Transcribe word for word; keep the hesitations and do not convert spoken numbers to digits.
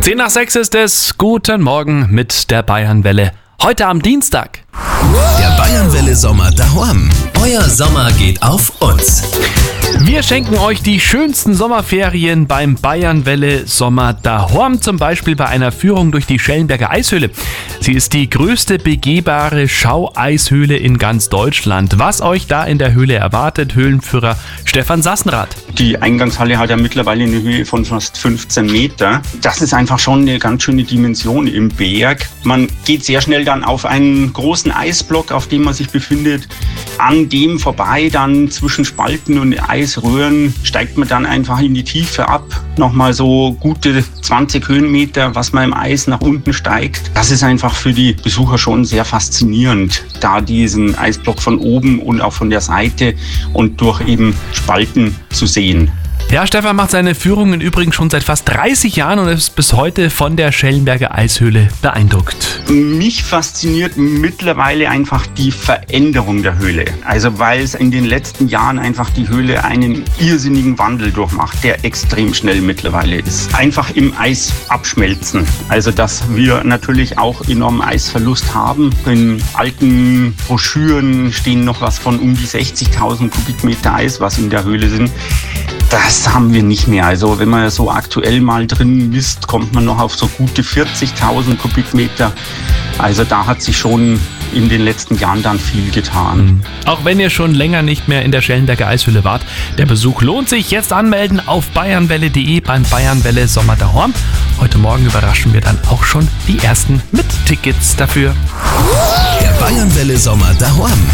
Zehn nach sechs ist es. Guten Morgen mit der Bayernwelle. Heute am Dienstag. Der Bayernwelle Sommer daheim. Euer Sommer geht auf uns. Wir schenken euch die schönsten Sommerferien beim Bayernwelle Sommer daheim, zum Beispiel bei einer Führung durch die Schellenberger Eishöhle. Sie ist die größte begehbare Schaueishöhle in ganz Deutschland. Was euch da in der Höhle erwartet, Höhlenführer Stefan Sassenrath. Die Eingangshalle hat ja mittlerweile eine Höhe von fast fünfzehn Meter. Das ist einfach schon eine ganz schöne Dimension im Berg. Man geht sehr schnell dann auf einen großen Eisblock, auf dem man sich befindet. An dem vorbei dann zwischen Spalten und Eisröhren steigt man dann einfach in die Tiefe ab. Nochmal so gute zwanzig Höhenmeter, was man im Eis nach unten steigt. Das ist einfach für die Besucher schon sehr faszinierend, da diesen Eisblock von oben und auch von der Seite und durch eben Spalten zu sehen. Ja, Stefan macht seine Führungen übrigens schon seit fast dreißig Jahren und ist bis heute von der Schellenberger Eishöhle beeindruckt. Mich fasziniert mittlerweile einfach die Veränderung der Höhle. Also weil es in den letzten Jahren einfach die Höhle einen irrsinnigen Wandel durchmacht, der extrem schnell mittlerweile ist. Einfach im Eis abschmelzen. Also dass wir natürlich auch enormen Eisverlust haben. In alten Broschüren stehen noch was von um die sechzigtausend Kubikmeter Eis, was in der Höhle sind. Das haben wir nicht mehr. Also wenn man so aktuell mal drin misst, kommt man noch auf so gute vierzigtausend Kubikmeter. Also da hat sich schon in den letzten Jahren dann viel getan. Auch wenn ihr schon länger nicht mehr in der Schellenberger Eishöhle wart, der Besuch lohnt sich. Jetzt anmelden auf bayernwelle punkt de beim Bayernwelle Sommer daheim. Heute Morgen überraschen wir dann auch schon die ersten mit Tickets dafür. Der Bayernwelle Sommer daheim.